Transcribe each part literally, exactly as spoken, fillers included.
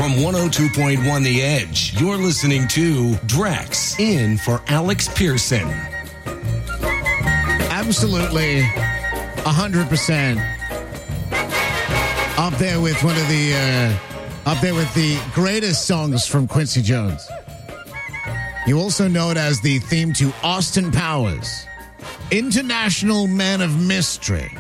From one oh two point one The Edge, you're listening to Drax in for Alex Pearson. Absolutely, one hundred percent up there with one of the, uh, up there with the greatest songs from Quincy Jones. You also know it as the theme to Austin Powers, International Man of Mystery.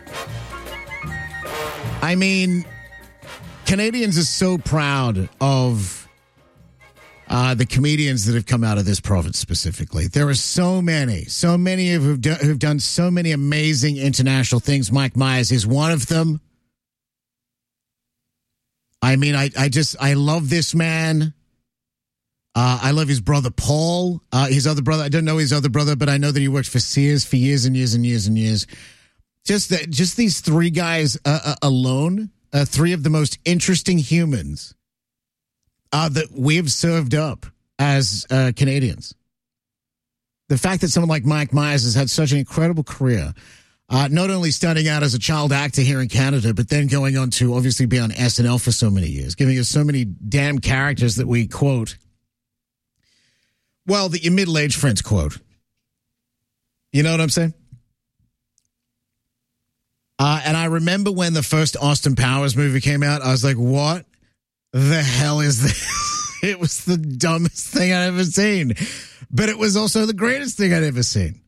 I mean, Canadians are so proud of uh, the comedians that have come out of this province specifically. There are so many, so many of who've, do, who've done so many amazing international things. Mike Myers is one of them. I mean, I, I just, I love this man. Uh, I love his brother, Paul. Uh, his other brother, I don't know his other brother, but I know that he worked for Sears for years and years and years and years. Just that, just these three guys uh, uh, alone. Uh, three of the most interesting humans uh, that we've served up as uh, Canadians. The fact that someone like Mike Myers has had such an incredible career, uh, not only starting out as a child actor here in Canada, but then going on to obviously be on S N L for so many years, giving us so many damn characters that we quote. Well, that your middle-aged friends quote. You know what I'm saying? Uh, and I remember when the first Austin Powers movie came out, I was like, what the hell is this? It was the dumbest thing I'd ever seen. But it was also the greatest thing I'd ever seen.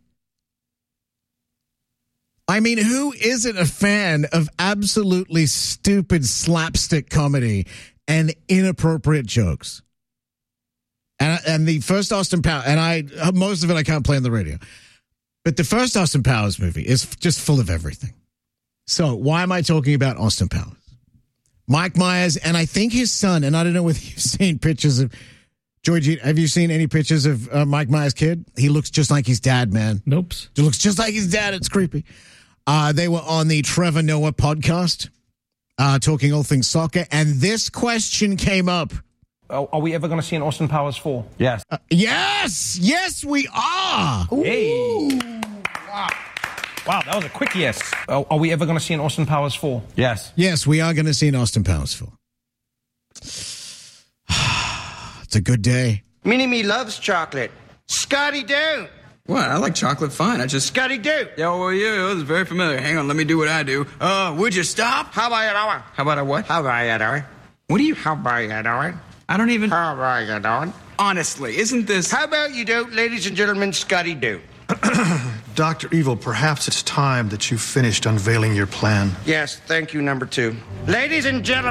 I mean, who isn't a fan of absolutely stupid slapstick comedy and inappropriate jokes? And, and the first Austin Powers, and I, most of it I can't play on the radio. But the first Austin Powers movie is just full of everything. So why am I talking about Austin Powers? Mike Myers, and I think his son, and I don't know whether you've seen pictures of, Georgie, have you seen any pictures of uh, Mike Myers' kid? He looks just like his dad, man. Nope. He looks just like his dad. It's creepy. Uh, they were on the Trevor Noah podcast, uh, talking all things soccer, and this question came up. Are we ever going to see an Austin Powers four? Yes. Uh, yes! Yes, we are! Ooh. Hey! Wow. Wow, that was a quick yes. Are, are we ever going to see an Austin Powers four? Yes. Yes, we are going to see an Austin Powers four. It's a good day. Mini-Me loves chocolate. Scotty don't. What? I like chocolate fine. I just... Scotty don't. Yeah, well, yeah, it was very familiar. Hang on, let me do what I do. Uh, would you stop? How about you doing? How about a what? How about you doing? What do you... How about you doing? I don't even... How about you doing? Honestly, isn't this... How about you do, ladies and gentlemen, Scotty do. Doctor Evil, perhaps it's time that you finished unveiling your plan. Yes, thank you, number two. Ladies and gentlemen.